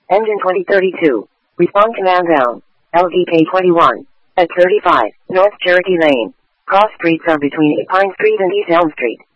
Engine 2032. Respond command down. LVK 21. At 35, North Cherokee Lane. Cross streets are between Pine Street and East Elm Street.